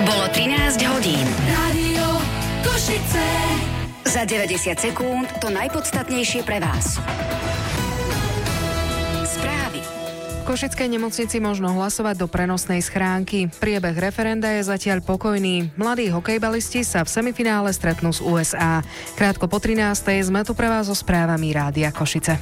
Bolo 13 hodín. Rádio Košice. Za 90 sekúnd to najpodstatnejšie pre vás. Správy. V košickej nemocnici možno hlasovať do prenosnej schránky. Priebeh referenda je zatiaľ pokojný. Mladí hokejbalisti sa v semifinále stretnú s USA. Krátko po 13:00 sme tu pre vás so správami Rádia Košice.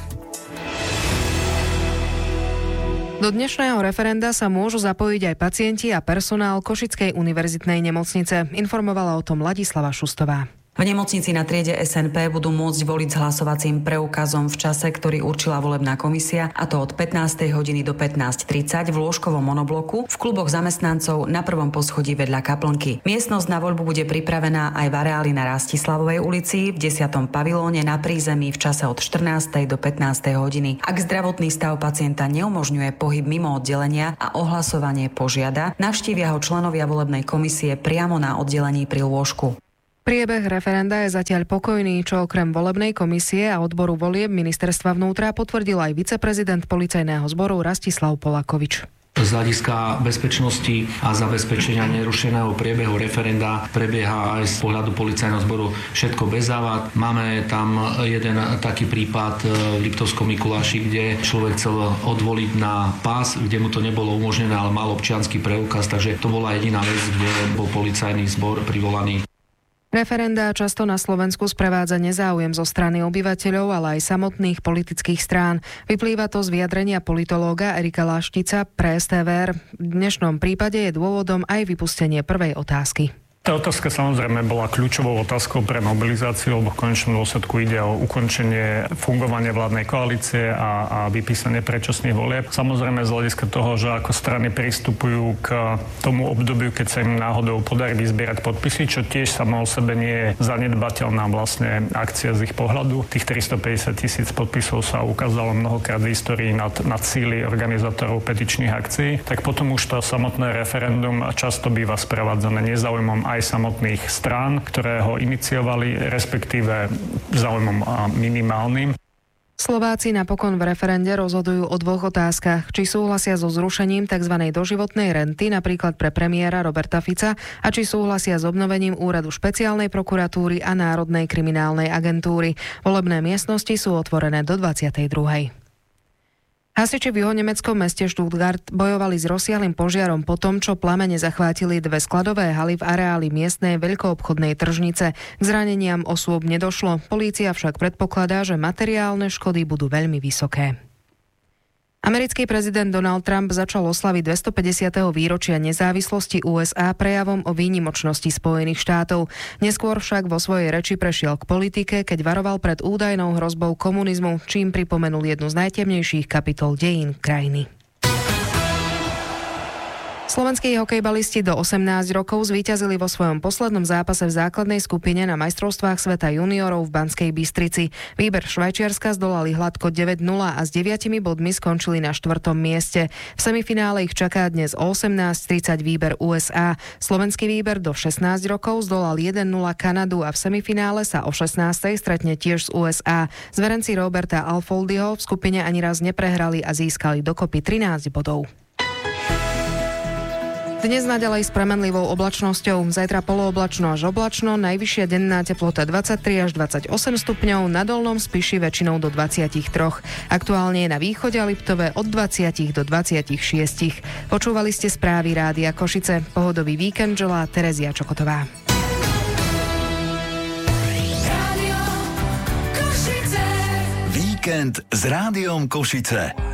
Do dnešného referenda sa môžu zapojiť aj pacienti a personál Košickej univerzitnej nemocnice. Informovala o tom Ladislava Šustová. V nemocnici na triede SNP budú môcť voliť s hlasovacím preukazom v čase, ktorý určila volebná komisia, a to od 15. hodiny do 15:30 v lôžkovom monobloku v kluboch zamestnancov na prvom poschodí vedľa kaplnky. Miestnosť na voľbu bude pripravená aj v areáli na Rastislavovej ulici v 10. pavilóne na prízemí v čase od 14. do 15. hodiny. Ak zdravotný stav pacienta neumožňuje pohyb mimo oddelenia a ohlasovanie požiada, navštívia ho členovia volebnej komisie priamo na oddelení pri lôžku. Priebeh referenda je zatiaľ pokojný, čo okrem volebnej komisie a odboru volieb ministerstva vnútra potvrdil aj viceprezident policajného zboru Rastislav Polakovič. Z hľadiska bezpečnosti a zabezpečenia nerušeného priebehu referenda prebieha aj z pohľadu policajného zboru všetko bez závad. Máme tam jeden taký prípad v Liptovskom Mikuláši, kde človek chcel odvoliť na pás, kde mu to nebolo umožnené, ale mal občiansky preukaz, takže to bola jediná vec, kde bol policajný zbor privolaný. Referenda často na Slovensku sprevádza nezáujem zo strany obyvateľov, ale aj samotných politických strán. Vyplýva to z vyjadrenia politológa Erika Láštica pre STVR. V dnešnom prípade je dôvodom aj vypustenie prvej otázky. Tá otázka samozrejme bola kľúčovou otázkou pre mobilizáciu, lebo v konečnom dôsledku ide o ukončenie fungovania vládnej koalície a vypísanie predčasných volieb. Samozrejme z hľadiska toho, že ako strany pristupujú k tomu obdobiu, keď sa im náhodou podarí vyzbierať podpisy, čo tiež samo o sebe nie je zanedbateľná vlastne akcia z ich pohľadu. Tých 350 000 podpisov sa ukázalo mnohokrát v histórii nad síly organizátorov petičných akcií, tak potom už to samotné referendum často býva sprevádzané nezáujmom aj samotných strán, ktoré ho iniciovali, respektíve záujmom minimálnym. Slováci napokon v referende rozhodujú o dvoch otázkach. Či súhlasia so zrušením tzv. Doživotnej renty, napríklad pre premiéra Roberta Fica, a či súhlasia s obnovením úradu špeciálnej prokuratúry a Národnej kriminálnej agentúry. Volebné miestnosti sú otvorené do 22:00. Hasiči v juhonemeckom meste Stuttgart bojovali s rozsiahlym požiarom po tom, čo plamene zachvátili dve skladové haly v areáli miestnej veľkoobchodnej tržnice. K zraneniam osôb nedošlo. Polícia však predpokladá, že materiálne škody budú veľmi vysoké. Americký prezident Donald Trump začal oslaviť 250. výročia nezávislosti USA prejavom o výnimočnosti Spojených štátov. Neskôr však vo svojej reči prešiel k politike, keď varoval pred údajnou hrozbou komunizmu, čím pripomenul jednu z najtemnejších kapitol dejín krajiny. Slovenskí hokejbalisti do 18 rokov zvíťazili vo svojom poslednom zápase v základnej skupine na majstrovstvách sveta juniorov v Banskej Bystrici. Výber Švajčiarska zdolali hladko 9:0 a s 9 bodmi skončili na 4. mieste. V semifinále ich čaká dnes o 18:30 výber USA. Slovenský výber do 16 rokov zdolal 1:0 Kanadu a v semifinále sa o 16:00 stretne tiež z USA. Zverenci Roberta Alfoldiho v skupine ani raz neprehrali a získali dokopy 13 bodov. Dnes naďalej s premenlivou oblačnosťou, zajtra polooblačno až oblačno, najvyššia denná teplota 23 až 28 stupňov, na Dolnom Spiši väčšinou do 23. Aktuálne je na východe a Liptove od 20 do 26. Počúvali ste správy Rádia Košice. Pohodový víkend želá Terezia Čokotová. Rádio Košice. Víkend s Rádiom Košice.